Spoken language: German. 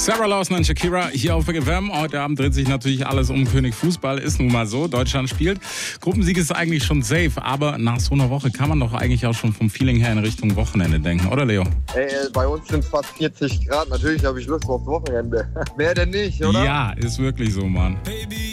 Sarah Lawson und Shakira hier auf WM. Heute Abend dreht sich natürlich alles um König Fußball. Ist nun mal so. Deutschland spielt. Gruppensieg ist eigentlich schon safe. Aber nach so einer Woche kann man doch eigentlich auch schon vom Feeling her in Richtung Wochenende denken. Oder, Leo? Ey, bei uns sind es fast 40 Grad. Natürlich habe ich Lust aufs Wochenende. Wer denn nicht, oder? Ja, ist wirklich so, Mann.